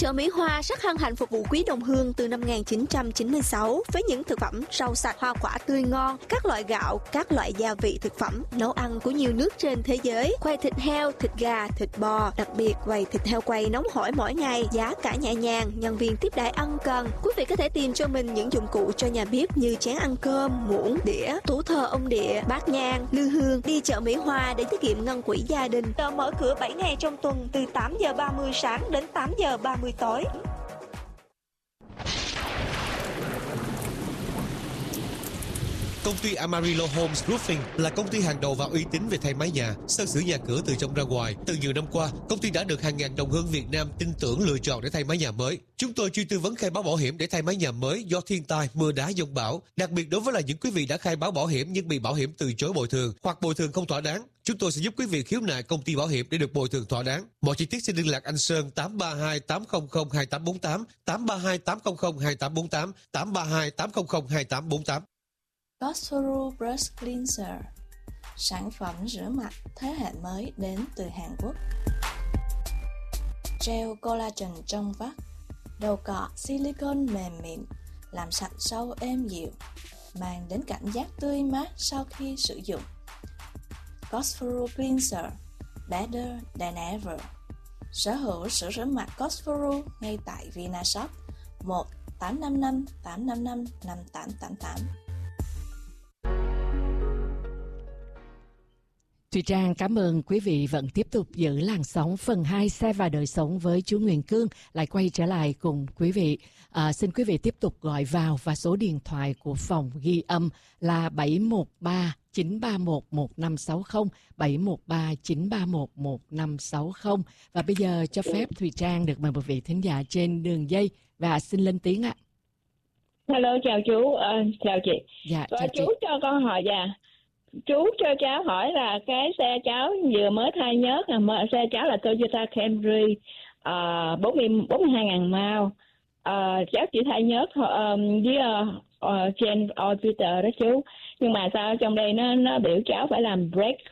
Chợ Mỹ Hoa rất hân hạnh phục vụ quý đồng hương từ năm 1996 với những thực phẩm rau sạch, hoa quả tươi ngon, các loại gạo, các loại gia vị thực phẩm, nấu ăn của nhiều nước trên thế giới, quay thịt heo, thịt gà, thịt bò, đặc biệt quầy thịt heo quay nóng hổi mỗi ngày, giá cả nhẹ nhàng, nhân viên tiếp đãi ân cần. Quý vị có thể tìm cho mình những dụng cụ cho nhà bếp như chén ăn cơm, muỗng, đĩa, tủ thờ ông địa, bát nhang, lư hương. Đi chợ Mỹ Hoa để tiết kiệm ngân quỹ gia đình. Chợ mở cửa 7 ngày trong tuần từ 8 giờ 30 sáng đến 8 giờ 30 tối. Công ty Amarillo Homes Roofing là công ty hàng đầu và uy tín về thay mái nhà, sơn sửa nhà cửa từ trong ra ngoài. Từ nhiều năm qua, công ty đã được hàng ngàn đồng hương Việt Nam tin tưởng lựa chọn để thay mái nhà mới. Chúng tôi chuyên tư vấn khai báo bảo hiểm để thay mái nhà mới do thiên tai, mưa đá, dông bão. Đặc biệt đối với những quý vị đã khai báo bảo hiểm nhưng bị bảo hiểm từ chối bồi thường hoặc bồi thường không thỏa đáng, chúng tôi sẽ giúp quý vị khiếu nại công ty bảo hiểm để được bồi thường thỏa đáng. Mọi chi tiết xin liên lạc anh Sơn 832 800 2848, 832 800 2848, 832 800 2848. Cosforo Brush Cleanser, sản phẩm rửa mặt thế hệ mới đến từ Hàn Quốc. Gel collagen trong vắt, đầu cọ silicone mềm mịn, làm sạch sâu êm dịu, mang đến cảm giác tươi mát sau khi sử dụng. Cosforo Cleanser, better than ever. Sở hữu sữa rửa mặt Cosforo ngay tại Vinashop 1-855-855-5888. Thùy Trang cảm ơn quý vị vẫn tiếp tục giữ làn sóng phần 2 xe và đời sống với chú Nguyễn Cương lại quay trở lại cùng quý vị. Xin quý vị tiếp tục gọi vào và số điện thoại của phòng ghi âm là 713 931 1560, 713 931 1560. Và bây giờ cho phép Thùy Trang được mời một vị thính giả trên đường dây và xin lên tiếng ạ. Hello, chào chú, chào chị. Dạ, chào chú chị. cho con hỏi chú cho cháu hỏi là cái xe cháu vừa mới thay nhớt, xe cháu là Toyota Camry 42.000 mile. Cháu chỉ thay nhớt với Gen Orbiter đó chú, nhưng mà sao trong đây nó biểu cháu phải làm brake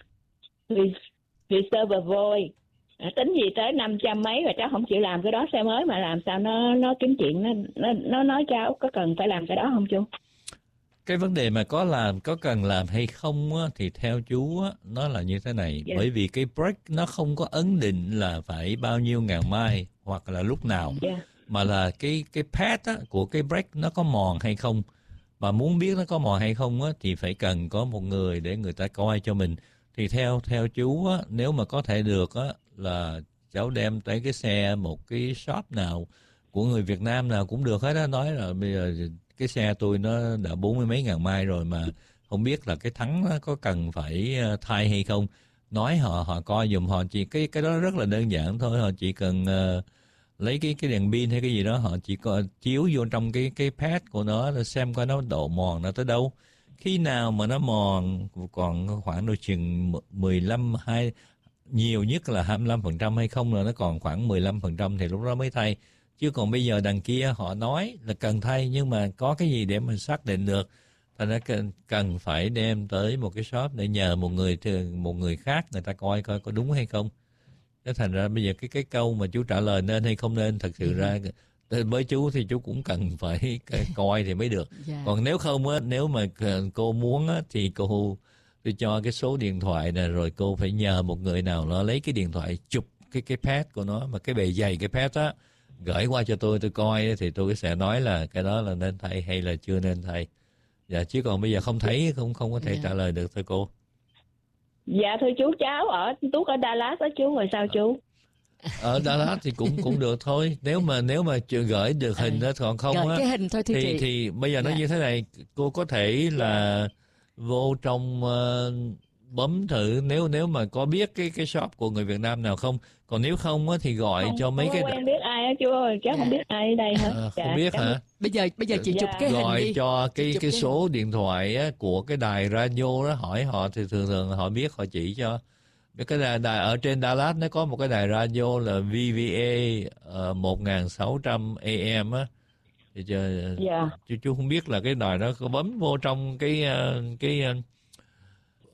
reservoir void, tính gì tới 500 mấy rồi cháu không chịu làm cái đó. Xe mới mà làm sao nó kiếm chuyện, nó nói cháu có cần phải làm cái đó không chú? Cái vấn đề mà có cần làm hay không á, thì theo chú á, nó là như thế này. Bởi vì cái brake nó không có ấn định là phải bao nhiêu ngàn mai hoặc là lúc nào, mà là cái pad á, của cái brake nó có mòn hay không. Mà muốn biết nó có mòn hay không á, thì phải cần có một người để người ta coi cho mình. Thì theo chú á, nếu mà có thể được á, là cháu đem tới cái xe một cái shop nào của người Việt Nam nào cũng được hết á. Nói là bây giờ cái xe tôi nó đã 40 mấy ngàn mai rồi mà không biết là cái thắng nó có cần phải thay hay không. Nói họ coi giùm họ, chỉ cái đó rất là đơn giản thôi. Họ chỉ cần lấy cái đèn pin hay cái gì đó, họ chỉ có chiếu vô trong cái pad của nó xem coi nó độ mòn nó tới đâu. Khi nào mà nó mòn còn khoảng độ chừng 15 nhiều nhất là 25% hay không, là nó còn khoảng 15% thì lúc đó mới thay. Chứ còn bây giờ đằng kia họ nói là cần thay, nhưng mà có cái gì để mình xác định được. Thành ra cần phải đem tới một cái shop để nhờ một người khác người ta coi có đúng hay không. Thế thành ra bây giờ cái câu mà chú trả lời nên hay không nên, thật sự ra với chú thì chú cũng cần phải coi thì mới được. Còn nếu không á, nếu mà cô muốn á, thì tôi cho cái số điện thoại này, rồi cô phải nhờ một người nào nó lấy cái điện thoại chụp cái pad của nó, mà cái bề dày cái pad á, gửi qua cho tôi coi thì tôi sẽ nói là cái đó là nên thay hay là chưa nên thay. Dạ, chứ còn bây giờ không thấy không có thể trả lời được thôi cô. Dạ thưa chú, cháu Tuốt ở Dallas đó chú, rồi sao chú? Ở Dallas thì cũng được thôi. Nếu mà gửi được hình đó, còn không á, cái hình thôi thì bây giờ nó như thế này, cô có thể là vô trong bấm thử nếu mà có biết cái shop của người Việt Nam nào không. Còn nếu không á thì gọi cho mấy cái quen biết ai á chú ơi, cháu không biết ai ở đây hết. Không biết hả? Bây giờ chị chụp cái hình gọi đi. cho cái số điện thoại á, của cái đài radio đó, hỏi họ thì thường họ biết, họ chỉ cho. Cái đài ở trên Dallas nó có một cái đài radio là VVA 1600 AM á. Thì chú không biết là cái đài đó, có bấm vô trong cái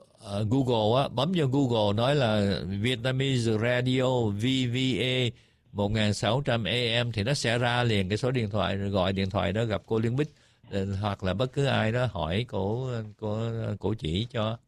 Google á, bấm vô Google nói là Vietnamese Radio VVA 1600 AM thì nó sẽ ra liền cái số điện thoại, rồi gọi điện thoại đó gặp cô Liên Bích hoặc là bất cứ ai đó hỏi cổ chỉ cho.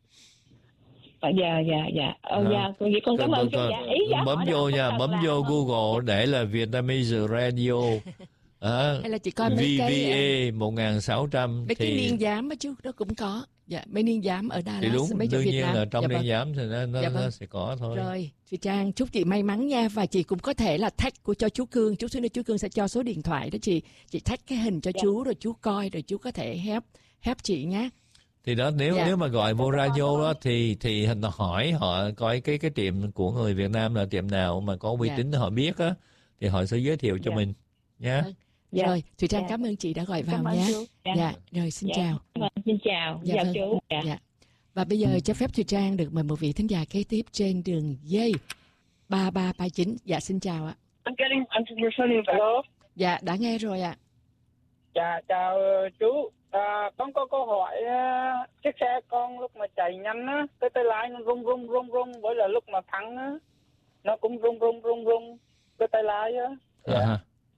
Dạ. Vậy con cảm ơn chú. Bấm vô Google để là Vietnamese Radio. Hay là chỉ coi mấy VVA 1600 mấy cái niên giám á chú, đó cũng có. Dạ, mấy niên giám ở Đà Lạt. Thì đúng, đương nhiên là trong niên giám thì nó sẽ có thôi. Rồi, chị Trang chúc chị may mắn nha, và chị cũng có thể là tag cho chú Cương, chút xíu nữa chú Cương sẽ cho số điện thoại đó chị tag cái hình cho chú rồi chú coi rồi chú có thể help chị nhé. Thì đó, nếu mà gọi vô radio đó thì hỏi họ coi cái tiệm của người Việt Nam là tiệm nào mà có uy tín họ biết á, thì họ sẽ giới thiệu cho mình nhé. Rồi, Thùy Trang cảm ơn chị đã gọi vào nhé. Rồi xin chào. Xin chào. Chào chú. Và bây giờ cho phép Thùy Trang được mời một vị thính giả kế tiếp trên đường dây 3339. Dạ xin chào ạ. I'm returning. Hello. Dạ đã nghe rồi ạ. Dạ chào chú. Con có câu hỏi, chiếc xe con lúc mà chạy nhanh á, cái tay lái nó rung với là lúc mà thắng á, nó cũng rung cái tay lái á.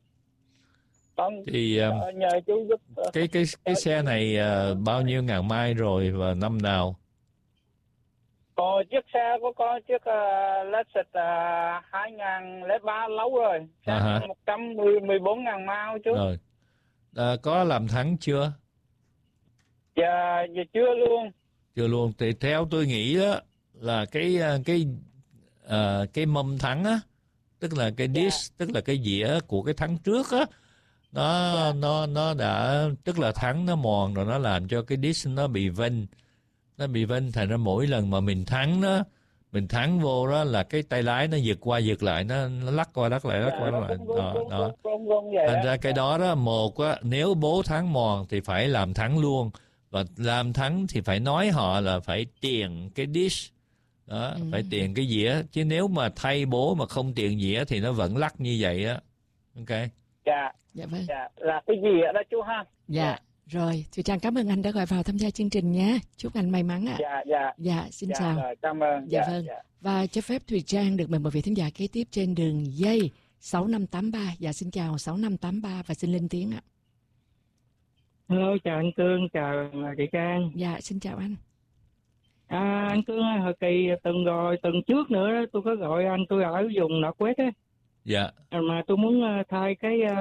Thì nhờ chú giúp. Cái xe này bao nhiêu ngàn mai rồi và năm nào? Còn chiếc xe của con chiếc Lexus 2003 lâu rồi, 114.000 mile chú. Rồi. Có làm thắng chưa? Dạ chưa luôn. Chưa luôn. Thì theo tôi nghĩ đó là cái mâm thắng á, tức là cái disk, tức là cái dĩa của cái thắng trước á, nó đã, tức là thắng nó mòn rồi, nó làm cho cái disk nó bị vênh, thành ra mỗi lần mà mình thắng vô đó là cái tay lái nó giật qua giật lại, nó lắc qua lắc lại đó. Thành ra cái đó một á, nếu bố thắng mòn thì phải làm thắng luôn, và làm thắng thì phải nói họ là phải tiền cái disk đó, phải tiền cái dĩa, chứ nếu mà thay bố mà không tiền dĩa thì nó vẫn lắc như vậy á. Ok. Dạ vâng. Dạ, là cái dĩa đó chú ha. Dạ. Rồi, Thùy Trang cảm ơn anh đã gọi vào tham gia chương trình nhé. Chúc anh may mắn ạ. Dạ, xin chào. Rồi, cảm ơn. Dạ vâng. Và cho phép Thùy Trang được mời một vị thính giả kế tiếp trên đường dây 6583. Dạ xin chào 6583 và xin lên tiếng ạ. Hello, chào anh Cương, chào chị Trang. Dạ, xin chào anh. Anh Cương ơi, hồi kỳ tuần trước nữa đó, tôi có gọi anh, tôi ở vùng Nọ Quét á. Dạ. Mà tôi muốn thay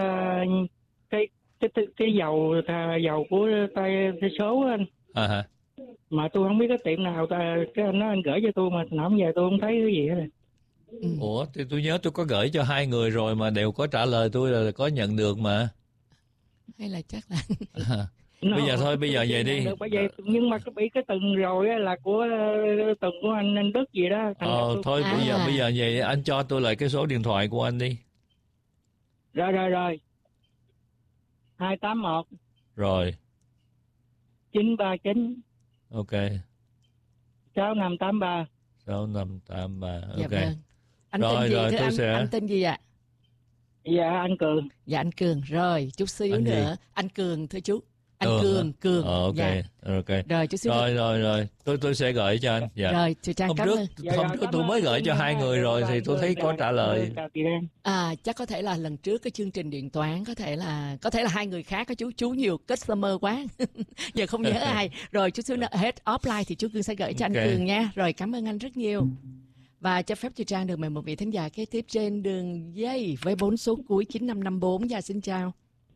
cái dầu của tay số anh. Mà tôi không biết cái tiệm nào, cái anh nói anh gửi cho tôi mà nãy giờ tôi không thấy cái gì hết. Ủa, thì tôi nhớ tôi có gửi cho 2 người rồi mà đều có trả lời tôi là có nhận được mà. Hay là chắc là bây giờ thôi, bây giờ về đi. Nhưng mà bị cái tuần rồi là của tuần của anh Đức gì đó. Thôi bây giờ về anh cho tôi lại cái số điện thoại của anh đi. Rồi. 281. Rồi. 939. Ok. 6583. 6583. Dạ ok. Vâng. Anh rồi tên gì? Rồi tôi sẽ. Anh tên gì ạ? Dạ anh Cường. Dạ anh Cường. Rồi chút xíu anh nữa. Gì? Anh Cường thưa chú. Anh Cường. Ok. Dạ. Ok. Rồi chút xíu. Rồi. Tôi sẽ gửi cho anh. Dạ. Rồi Thùy Trang cảm ơn. Hôm trước tôi mới gửi cho 2 người rồi thì tôi thấy có trả lời. Chắc có thể là lần trước cái chương trình điện toán có thể là 2 người khác có chú nhiều customer quá. Giờ không nhớ ai. Rồi chút xíu nữa hết offline thì chú Cương sẽ gửi cho anh Cường nha. Rồi cảm ơn anh rất nhiều. Và cho phép Thùy Trang được mời một vị thính giả kế tiếp trên đường dây với 4 số cuối 9554. Dạ xin chào.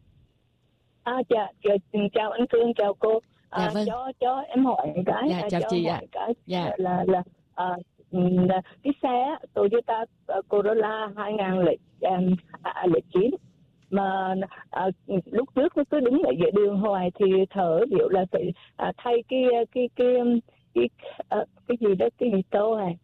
Chào anh Cương, chào cô. Vâng. Cho em hỏi cái. Chào chị ạ. Là cái xe Toyota Corolla 2009 mà lúc trước nó cứ đứng ở giữa đường hoài thì thở biểu là phải thay cái gì đó, cái gì tô này,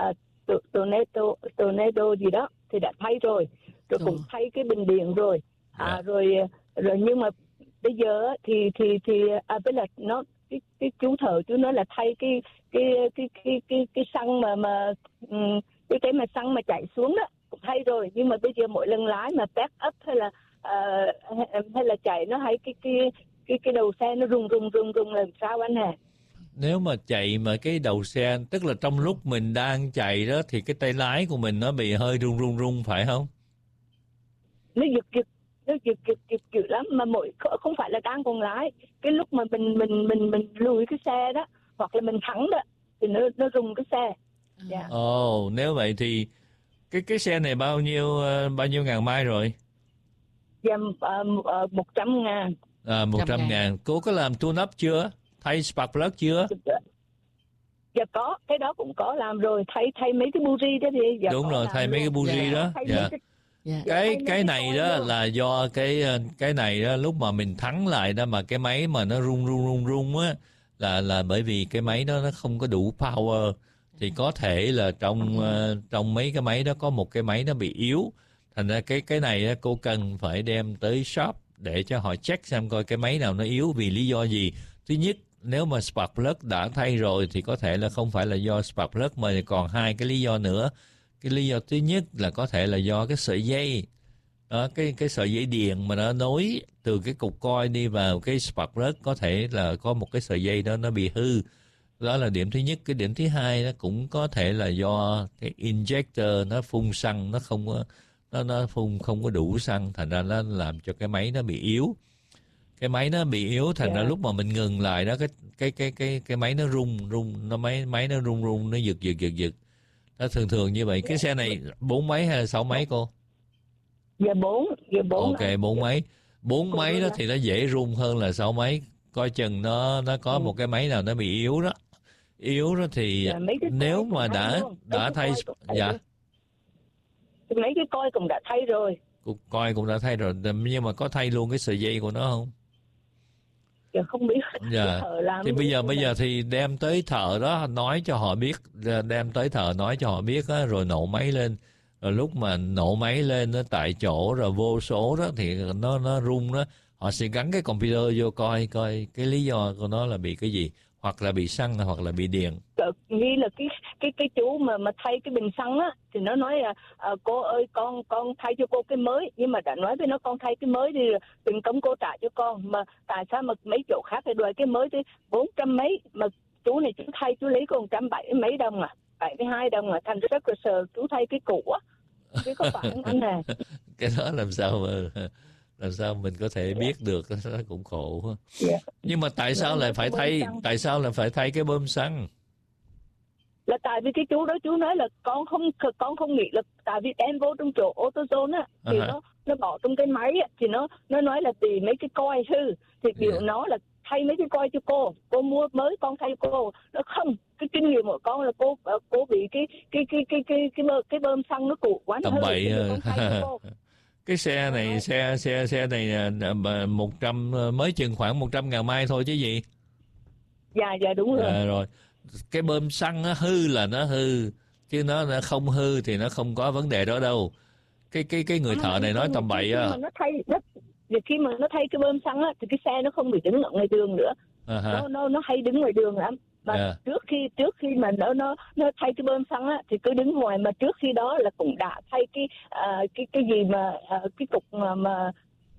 tornado gì đó thì đã thay rồi cũng thay cái bình điện rồi. Rồi nhưng mà bây giờ thì với là nó cái chú thợ chú nói là thay cái xăng mà cái mà xăng mà chạy xuống đó cũng thay rồi, nhưng mà bây giờ mỗi lần lái mà back up hay là chạy nó hay cái đầu xe nó rung làm sao anh hả? Nếu mà chạy mà cái đầu xe, tức là trong lúc mình đang chạy đó thì cái tay lái của mình nó bị hơi rung phải không? nó giật lắm, mà không phải là đang còn lái, cái lúc mà mình lùi cái xe đó hoặc là mình thắng đó thì nó rung cái xe. Yeah. Nếu vậy thì cái xe này bao nhiêu ngàn mai rồi? Dạ 100.000. 100.000. Cô có làm tune up chưa? Thay spark plug chưa? Dạ có, cái đó cũng có làm rồi, thay mấy cái buji đó thì. Dạ đúng rồi, thay mấy cái buji đó. Dạ. Cái này đó là do cái này đó, lúc mà mình thắng lại đó mà cái máy mà nó rung á, là bởi vì cái máy đó nó không có đủ power, thì có thể là trong mấy cái máy đó có một cái máy nó bị yếu, thành ra cái này đó, cô cần phải đem tới shop để cho họ check xem coi cái máy nào nó yếu vì lý do gì. Thứ nhất, nếu mà spark plug đã thay rồi thì có thể là không phải là do spark plug, mà còn hai cái lý do nữa. Cái lý do thứ nhất là có thể là do cái sợi dây đó, cái sợi dây điện mà nó nối từ cái cục coil đi vào cái spark plug, có thể là có một cái sợi dây đó nó bị hư. Đó là điểm thứ nhất. Cái điểm thứ hai nó cũng có thể là do cái injector nó phun xăng nó phun không có đủ xăng, thành ra nó làm cho cái máy nó bị yếu. Cái máy nó bị yếu thành ra lúc mà mình ngừng lại đó, cái máy nó rung, nó máy nó rung, nó giật. Nó thường như vậy. Cái xe này 4 máy hay là 6 máy cô? Dạ 4. Ok, 4 máy. 4 máy đó thì nó dễ rung hơn là 6 máy. Coi chừng nó có một cái máy nào nó bị yếu đó. Yếu đó thì nếu mà đã thay. Dạ. Mấy cái coi cũng đã thay rồi. Coi cũng đã thay rồi, nhưng mà có thay luôn cái sợi dây của nó không? Dạ không biết. Dạ. Thì bây giờ thì đem tới thợ đó nói cho họ biết, á, rồi nổ máy lên. Rồi lúc mà nổ máy lên nó tại chỗ rồi vô số đó thì nó rung đó, họ sẽ gắn cái computer vô coi cái lý do của nó là bị cái gì, hoặc là bị xăng hoặc là bị điện. Nghi là cái chú mà thay cái bình xăng á thì nó nói là cô ơi con thay cho cô cái mới, nhưng mà đã nói với nó con thay cái mới thì tiền công cô trả cho con, mà tại sao mà mấy chỗ khác phải đòi cái mới tới 400 mấy, mà chú này chú thay chú lấy còn 170 mấy đồng 72 đồng thành rất là sợ chú thay cái cũ á, chứ có phải anh nè. Cái đó làm sao mình có thể biết được, nó cũng khổ. Nhưng mà tại sao lại phải thay cái bơm xăng? Là tại vì cái chú đó chú nói là con không nghĩ là tại vì đem vô trong chỗ AutoZone á thì nó bỏ trong cái máy á, thì nó nói là vì mấy cái coi hư thì biểu nó là thay mấy cái coi cho cô mua mới con thay cô. Nó không, cái kinh nghiệm của con là cô bị cái bơm xăng nó cũ quá nó hư. Cái xe này xe này 100 mới chừng khoảng 100.000 mai thôi chứ gì? Dạ đúng rồi. Rồi cái bơm xăng nó hư là nó hư, chứ nó không hư thì nó không có vấn đề đó đâu. Cái người thợ này nói tầm bậy á. Khi mà nó thay cái bơm xăng á thì cái xe nó không bị đứng ở ngoài đường nữa. Nó hay đứng ngoài đường lắm. Mà trước khi mà nó thay cái bơm xăng á thì cứ đứng ngoài, mà trước khi đó là cũng đã thay cái gì mà cái cục mà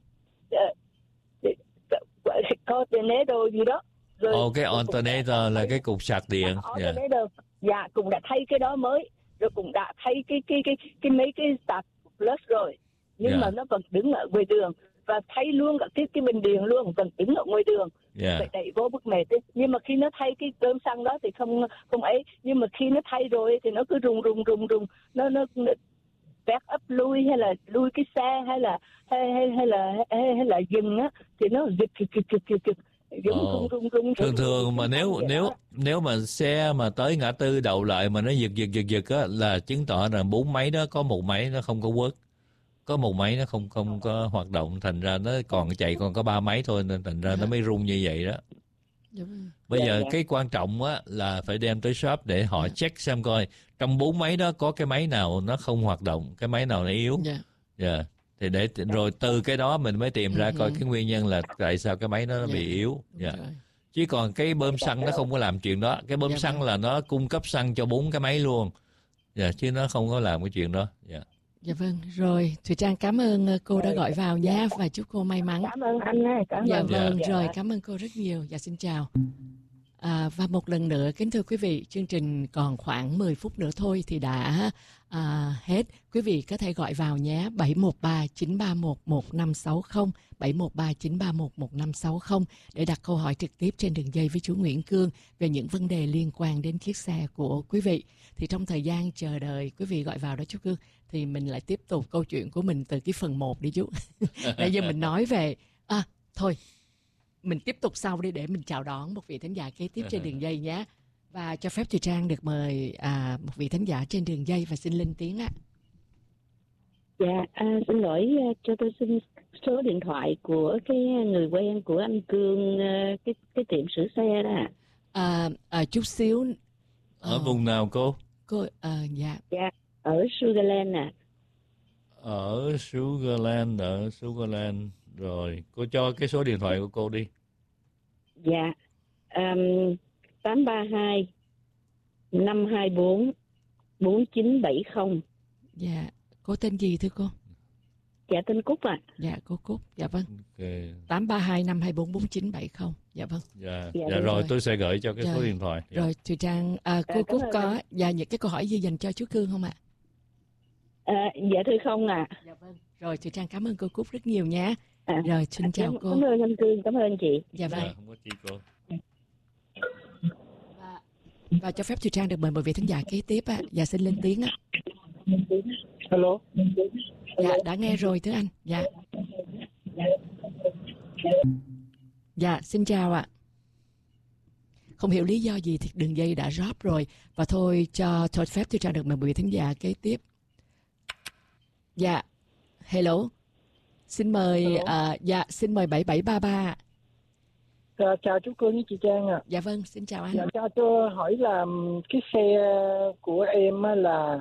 alternator gì đó. Rồi cái alternator là cái cục sạc điện. Dạ cũng đã thay cái đó mới, rồi cũng đã thay cái mấy cái sạc plus rồi, nhưng mà nó vẫn đứng ở ngoài đường, và thay luôn cả cái bình điện luôn vẫn đứng ở ngoài đường. Phải đẩy vô bức mệt ấy. Nhưng mà khi nó thay cái bơm xăng đó thì không ấy, nhưng mà khi nó thay rồi thì nó cứ rung nó back up lui, hay là lui cái xe, hay là dừng á thì nó giật. Thường mà nếu mà xe mà tới ngã tư đậu lại mà nó giật á, là chứng tỏ rằng 4 máy đó có một máy nó không có work, có một máy nó không có hoạt động, thành ra nó còn có 3 máy thôi, nên thành ra nó mới rung như vậy đó. Bây giờ cái quan trọng á là phải đem tới shop để họ check xem coi trong 4 máy đó có cái máy nào nó không hoạt động, cái máy nào nó yếu. Thì để rồi từ cái đó mình mới tìm ra coi cái nguyên nhân là tại sao cái máy nó bị yếu. Chứ còn cái bơm xăng nó không có làm chuyện đó. Cái bơm xăng là nó cung cấp xăng cho 4 cái máy luôn. Chứ nó không có làm cái chuyện đó. Dạ vâng, rồi Thùy Trang cảm ơn cô đã gọi vào nha, và chúc cô may mắn. Cảm ơn anh. Dạ vâng, rồi cảm ơn cô rất nhiều. Dạ xin chào. Và một lần nữa, kính thưa quý vị, chương trình còn khoảng 10 phút nữa thôi thì đã hết. Quý vị có thể gọi vào nhé, 713-931-1560, 713-931-1560 để đặt câu hỏi trực tiếp trên đường dây với chú Nguyễn Cương về những vấn đề liên quan đến chiếc xe của quý vị. Thì trong thời gian chờ đợi quý vị gọi vào đó chú Cương, thì mình lại tiếp tục câu chuyện của mình từ cái phần 1 đi chú. Bây giờ mình nói về... thôi, mình tiếp tục sau đi để mình chào đón một vị thính giả kế tiếp trên đường dây nhé. Và cho phép Thùy Trang được mời một vị thính giả trên đường dây và xin lên tiếng ạ. Dạ, xin lỗi, cho tôi xin số điện thoại của cái người quen của anh Cương, cái tiệm sửa xe đó. Chút xíu. Ở vùng nào cô? Cô dạ. Dạ, ở Sugarland nè. Ở Sugarland. Rồi, cô cho cái số điện thoại của cô đi. Dạ, 832 524 4970. Dạ, cô tên gì thưa cô? Dạ, tên Cúc ạ. Dạ, cô Cúc. Dạ vâng. Okay. 832 524 4970. Dạ vâng. Dạ rồi, tôi sẽ gửi cho cái số điện thoại. Rồi, Thùy Trang, cô Cúc có những cái câu hỏi gì dành cho chú Cương không ạ? Dạ thưa không ạ. Dạ vâng. Rồi, Thùy Trang cảm ơn cô Cúc rất nhiều nha. Rồi, xin chào cô. Cảm ơn anh Cương, cảm ơn chị. Dạ vâng. Không có chi cô. Và cho phép Thùy Trang được mời một vị thính giả kế tiếp ạ. Dạ, xin lên tiếng ạ. Hello. Dạ, đã nghe rồi thưa anh. Dạ. Dạ, xin chào ạ. Không hiểu lý do gì thì đường dây đã drop rồi. Và thôi cho phép Thùy Trang được mời một vị thính giả kế tiếp. Dạ, hello. Xin mời, xin mời 7733. Chào chú Cương với chị Trang ạ. Dạ vâng, xin chào anh. Dạ, cho tôi hỏi là cái xe của em là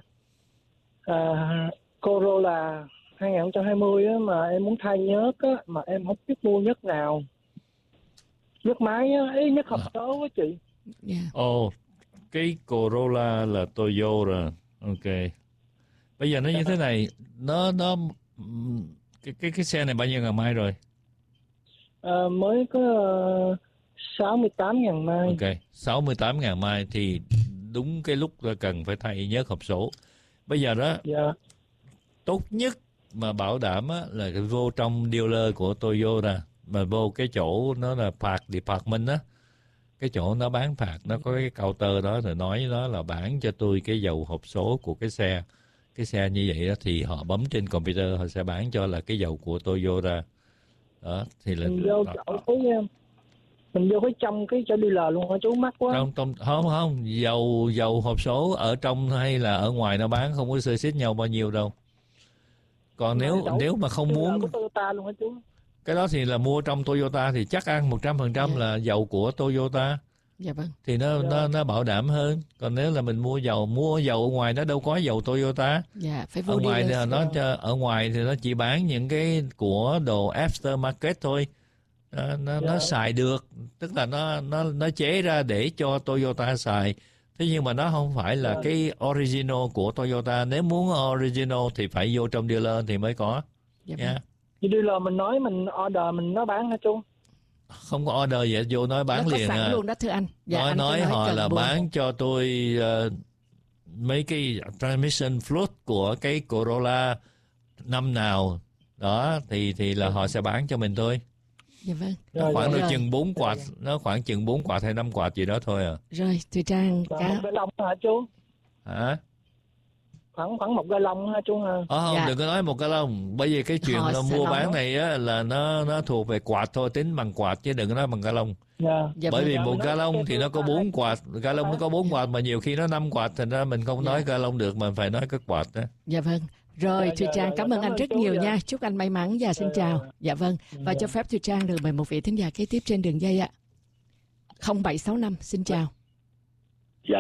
Corolla 2020 á, mà em muốn thay nhớt á, mà em không biết mua nhớt nào. Nhớt máy á, nhớt hộp số á chị. Cái Corolla là Toyota. Ok. Bây giờ nó như thế này, nó cái xe này bao nhiêu ngàn mai rồi? Mới có 68.000 mai. Ok, 68.000 mai thì đúng cái lúc cần phải thay nhớt hộp số. Bây giờ đó, tốt nhất mà bảo đảm á, là vô trong dealer của Toyota, mà vô cái chỗ nó là Park Department á, cái chỗ nó bán phạt, nó có cái counter đó, rồi nói đó là bán cho tôi cái dầu hộp số của cái xe. Cái xe như vậy đó, thì họ bấm trên computer, họ sẽ bán cho là cái dầu của Toyota. Đó, thì là mình vô cái trong cái chỗ dealer luôn hả chú, mắc quá. Không, dầu hộp số ở trong hay là ở ngoài nó bán không có xê xích nhau bao nhiêu đâu. Còn nếu mà không muốn Toyota luôn hả chú? Cái đó thì là mua trong Toyota thì chắc ăn 100% là dầu của Toyota. Dạ vâng. Thì nó bảo đảm hơn. Còn nếu là mình mua dầu ở ngoài, nó đâu có dầu Toyota. Dạ, phải vô ở ngoài thì ở ngoài thì nó chỉ bán những cái của đồ aftermarket thôi. Nó xài được, tức là nó chế ra để cho Toyota xài. Thế nhưng mà nó không phải là cái original của Toyota. Nếu muốn original thì phải vô trong dealer thì mới có. Dạ nha. Thì dealer mình nói mình order mình nó bán hả chú? Không có order vậy, vô nói bán nó liền sẵn luôn đó thưa anh. Dạ, nói họ là bán cho tôi mấy cái transmission fluid của cái Corolla năm nào đó thì là họ sẽ bán cho mình thôi. Dạ vâng. Nó khoảng được chừng 4 quạt, nó khoảng chừng 4 quạt hay 5 quạt gì đó thôi à. Rồi, Thùy Trang một ga lông hả chú? Hả? Khoảng một ga lông hả chú hả? Không, đừng có nói một ga lông. Bởi vì cái chuyện là mua bán này á là nó thuộc về quạt thôi, tính bằng quạt chứ đừng có nói bằng ga lông. Bởi vì một ga lông thì nó có 4 quạt, ga lông nó có 4 quạt mà nhiều khi nó 5 quạt, thành ra mình không nói ga lông được mà phải nói cái quạt đó. Dạ vâng. Rồi, Thùy Trang cảm ơn anh rất nhiều nha. Chúc anh may mắn và xin chào. Dạ vâng. Và cho phép Thùy Trang được mời một vị thính giả kế tiếp trên đường dây ạ. 0765, xin chào. Dạ,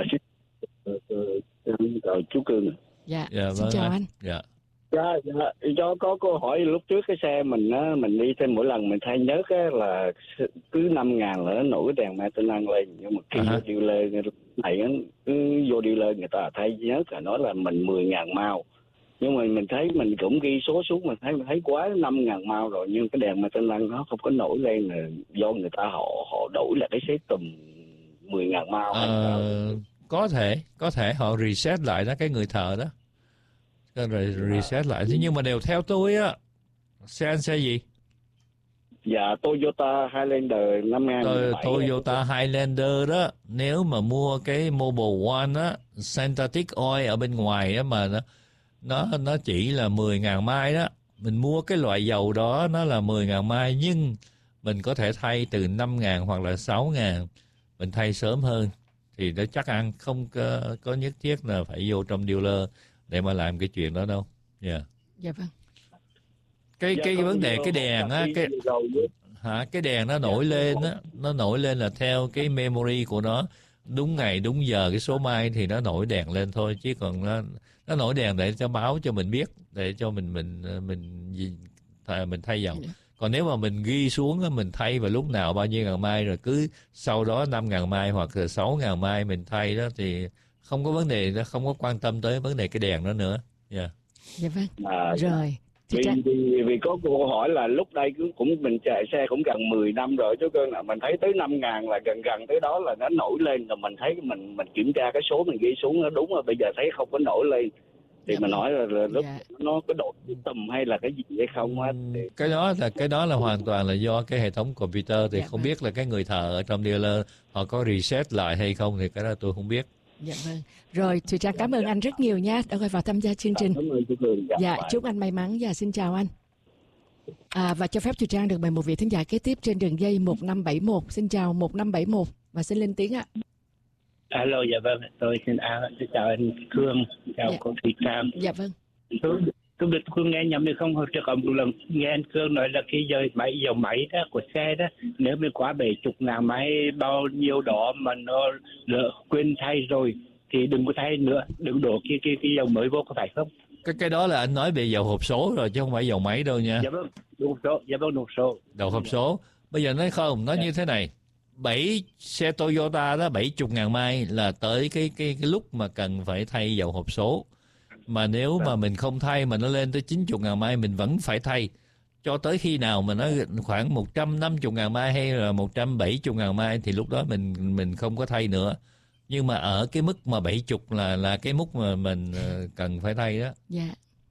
chào chú Cương. Dạ, xin chào anh. Dạ, do có câu hỏi lúc trước cái xe mình á, mình đi thêm mỗi lần mình thay nhớt á là cứ 5.000 là nó nổi cái đèn mang tên năng lên. Nhưng mà khi vô dealer này cứ vô dealer người ta thay nhớt là nói là mình 10.000 mao. Nhưng mà mình thấy mình cũng ghi số xuống, mình thấy quá 5.000 mao rồi, nhưng cái đèn mang tên năng nó không có nổi lên là do người ta họ đổi là cái system 10.000 mile. Có thể họ reset lại đó, cái người thợ đó. Rồi reset lại. Thế nhưng mà đều theo tôi á, xe gì? Dạ, Toyota Highlander 5007. Toyota Highlander đó, nếu mà mua cái Mobil One á, synthetic oil ở bên ngoài á, mà nó chỉ là 10.000 mai đó. Mình mua cái loại dầu đó nó là 10.000 mai, nhưng mình có thể thay từ 5.000 hoặc là 6.000. Mình thay sớm hơn thì nó chắc ăn không có nhất thiết là phải vô trong dealer để mà làm cái chuyện đó đâu. Dạ vâng. Cái vấn đề cái đèn á, cái đèn nó nổi lên á, nó nổi lên là theo cái memory của nó, đúng ngày đúng giờ cái số mai thì nó nổi đèn lên thôi, chứ còn nó nổi đèn để cho báo cho mình biết, để cho mình thay dầu. Còn nếu mà mình ghi xuống á, mình thay vào lúc nào bao nhiêu ngàn mai, rồi cứ sau đó 5.000 mai hoặc là 6.000 mai mình thay đó, thì không có vấn đề, nó không có quan tâm tới vấn đề cái đèn đó nữa. Dạ vâng. Rồi. Vì có câu hỏi là lúc đây cũng mình chạy xe cũng gần 10 năm rồi chứ cơ, là mình thấy tới 5.000 là gần tới đó là nó nổi lên, rồi mình thấy mình kiểm tra cái số mình ghi xuống nó đúng rồi, bây giờ thấy không có nổi lên thì mình nói là lúc nó có độ tùm hay là cái gì hay không á. Cái đó là hoàn toàn là do cái hệ thống computer, thì không biết là cái người thợ ở trong dealer họ có reset lại hay không, thì cái đó tôi không biết. Dạ vâng. Rồi, Thùy Trang cảm ơn anh rất nhiều nha, đã gọi vào tham gia chương trình. Dạ, chúc anh may mắn và xin chào anh. Và cho phép Thùy Trang được mời một vị thính giả kế tiếp trên đường dây 1571. Xin chào 1571 và xin lên tiếng ạ. Alo, dạ vâng, tôi xin chào anh Cương, chào cô Thùy Trang. Dạ vâng. Tôi biết Cương nghe nhầm hay không, hồi trước một lần nghe anh Cương nói là cái dầu máy đó của xe đó, nếu mình quá 70.000 máy bao nhiêu đó mà nó quên thay rồi thì đừng có thay nữa, đừng đổ cái dầu mới vô, có phải không? Cái đó là anh nói về dầu hộp số rồi chứ không phải dầu máy đâu nha. Dạ vâng, đúng số, dạ vâng, đúng số. Dầu hộp số. Bây giờ nói không, nói như thế này. Xe Toyota đó 70.000 mai là tới cái lúc mà cần phải thay dầu hộp số. Mà nếu mà mình không thay mà nó lên tới 90.000 mai mình vẫn phải thay. Cho tới khi nào mà nó khoảng 150.000 mai hay là 170.000 mai thì lúc đó mình không có thay nữa. Nhưng mà ở cái mức mà 70 là cái mức mà mình cần phải thay đó. Dạ.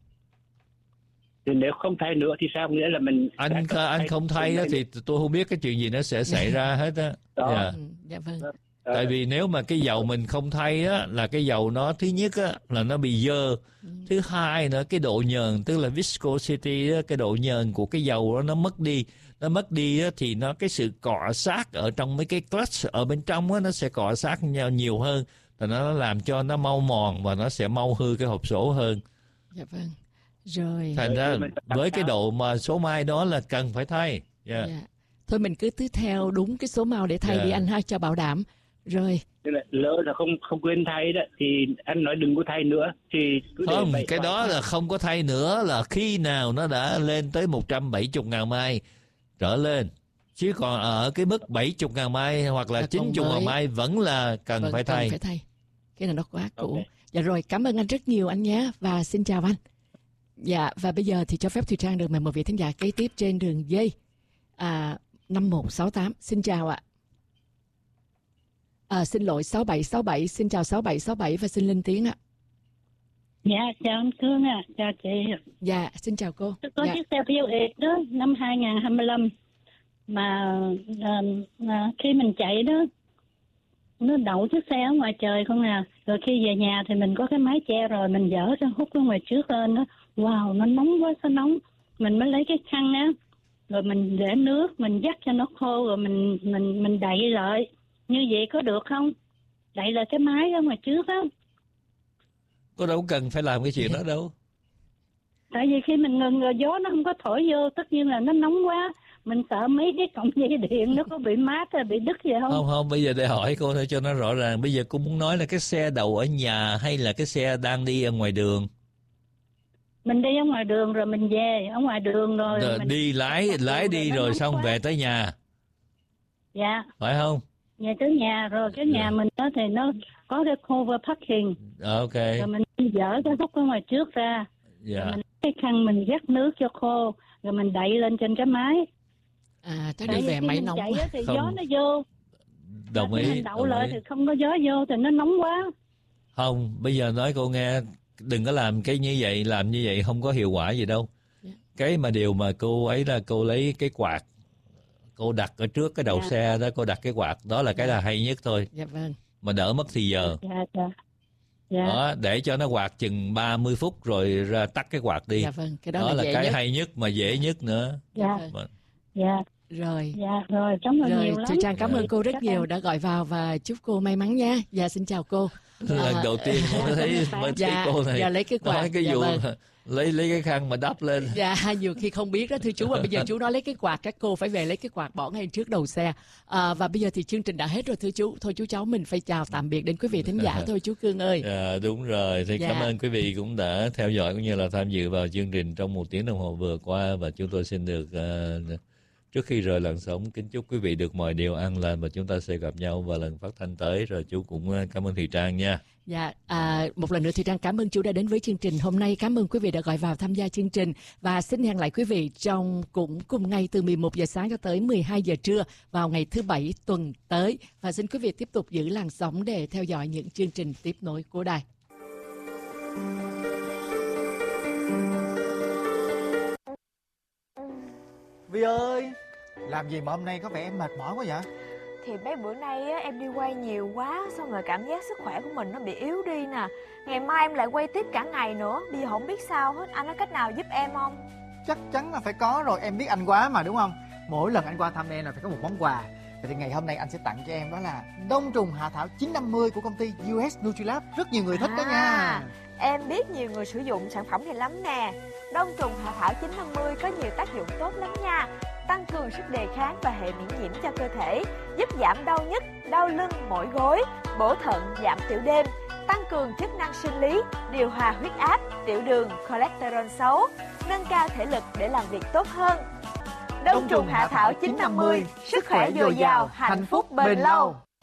Thì nếu không thay nữa thì sao? Nghĩa là mình anh không thay đó thì tôi không biết cái chuyện gì nó sẽ xảy ra hết á. Dạ vâng. Tại vì nếu mà cái dầu mình không thay á, là cái dầu nó thứ nhất á là nó bị dơ. Thứ hai nữa, cái độ nhờn, tức là viscosity á, cái độ nhờn của cái dầu đó nó mất đi. Nó mất đi á, thì cái sự cọ sát ở trong mấy cái clutch ở bên trong á, nó sẽ cọ sát nhau nhiều hơn. Và nó làm cho nó mau mòn và nó sẽ mau hư cái hộp số hơn. Dạ vâng. Rồi. Thành ra với cái độ mà số mai đó là cần phải thay. Dạ. Thôi mình cứ theo đúng cái số màu để thay đi anh ha, cho bảo đảm. Rồi. Lỡ là không quên thay đó thì anh nói đừng có thay nữa thì cứ không, cái đó là không có thay nữa là khi nào nó đã lên tới 170.000 mai trở lên. Chứ còn ở cái mức 70.000 mai hoặc là 90.000 mai vẫn là cần phải thay. Cái này nó quá cũ. Dạ rồi, cảm ơn anh rất nhiều anh nhé và xin chào anh. Dạ, và bây giờ thì cho phép Thùy Trang được mời một vị thính giả kế tiếp trên đường dây 5168. Xin chào ạ. Xin lỗi 6767, xin chào 6767 và xin lên tiếng ạ. Dạ, chào anh Cương ạ, chào chị. Dạ, xin chào cô. Tôi có chiếc xe Vios đó, năm 2025 mà khi mình chạy đó, nó đậu chiếc xe ở ngoài trời không à. Rồi khi về nhà thì mình có cái mái che rồi, mình dỡ ra hút ở ngoài trước lên đó. Wow, nó nóng quá, sao nóng. Mình mới lấy cái khăn á, rồi mình để nước, mình dắt cho nó khô rồi mình đậy lại. Như vậy có được không? Đậy là cái mái ở ngoài trước á. Có đâu cần phải làm cái chuyện đó đâu. Tại vì khi mình ngừng rồi gió nó không có thổi vô, tất nhiên là nó nóng quá. Mình sợ mấy cái cọng dây điện nó có bị mát hay bị đứt gì không? Không, bây giờ để hỏi cô thôi cho nó rõ ràng. Bây giờ cô muốn nói là cái xe đậu ở nhà hay là cái xe đang đi ở ngoài đường? Mình đi ở ngoài đường rồi mình về, ở ngoài đường rồi. Mình đi lái đi rồi xong về tới nhà. Dạ. Phải không? Về tới nhà rồi cái nhà mình đó thì nó có cái cover parking. Ok. Rồi mình dỡ cái hút ở ngoài trước ra. Dạ. Rồi mình cái khăn mình dắt nước cho khô rồi mình đậy lên trên cái mái. Chắc đi về máy nóng chạy thì gió nó vô. Đồng ý. Mình đậu lại thì không có gió vô thì nó nóng quá. Không, bây giờ nói cô nghe, đừng có làm cái như vậy, làm như vậy không có hiệu quả gì đâu. Cái mà điều mà cô ấy là cô lấy cái quạt, cô đặt ở trước cái đầu xe đó, cô đặt cái quạt, đó là cái là hay nhất thôi. Dạ vâng. Mà đỡ mất thì giờ. Đó, để cho nó quạt chừng 30 phút rồi ra tắt cái quạt đi. Dạ vâng, cái đó là cái nhất. hay nhất mà dễ nhất nữa. Rồi, cảm ơn nhiều lắm. Chị Trang cảm ơn cô rất nhiều đã gọi vào và chúc cô may mắn nha. Dạ xin chào cô. Lần đầu tiên mới thấy cô này lấy cái quạt, nói cái vụ lấy cái khăn mà đắp lên. Dạ, nhiều khi không biết đó thưa chú, mà bây giờ chú nói lấy cái quạt, các cô phải về lấy cái quạt bỏ ngay trước đầu xe. Và bây giờ thì chương trình đã hết rồi thưa chú. Thôi chú cháu mình phải chào tạm biệt đến quý vị thính giả thôi chú Cương ơi. Đúng rồi, thì cảm ơn quý vị cũng đã theo dõi cũng như là tham dự vào chương trình trong 1 tiếng đồng hồ vừa qua, và chúng tôi xin được trước khi rời làn sóng kính chúc quý vị được mọi điều an lành, và chúng ta sẽ gặp nhau vào lần phát thanh tới. Rồi chú cũng cảm ơn Thị Trang nha. Dạ, một lần nữa Thị Trang cảm ơn chú đã đến với chương trình hôm nay. Cảm ơn quý vị đã gọi vào tham gia chương trình, và xin hẹn lại quý vị trong cũng cùng ngày từ 11 giờ sáng cho tới 12 giờ trưa vào ngày thứ Bảy tuần tới. Và xin quý vị tiếp tục giữ làn sóng để theo dõi những chương trình tiếp nối của đài. Vi ơi, làm gì mà hôm nay có vẻ em mệt mỏi quá vậy? Thì mấy bữa nay á, em đi quay nhiều quá, xong rồi cảm giác sức khỏe của mình nó bị yếu đi nè. Ngày mai em lại quay tiếp cả ngày nữa, bây giờ không biết sao hết. Anh có cách nào giúp em không? Chắc chắn là phải có rồi, em biết anh quá mà đúng không? Mỗi lần anh qua thăm em là phải có một món quà. Vậy thì ngày hôm nay anh sẽ tặng cho em đó là đông trùng hạ thảo 950 của công ty US Nutrilab. Rất nhiều người thích đó nha. Em biết nhiều người sử dụng sản phẩm này lắm nè. Đông trùng hạ thảo 950 có nhiều tác dụng tốt lắm nha. Tăng cường sức đề kháng và hệ miễn nhiễm cho cơ thể, giúp giảm đau nhức, đau lưng, mỏi gối, bổ thận, giảm tiểu đêm, tăng cường chức năng sinh lý, điều hòa huyết áp, tiểu đường, cholesterol xấu, nâng cao thể lực để làm việc tốt hơn. Đông trùng hạ thảo 950, sức khỏe dồi dào, hạnh phúc bền lâu.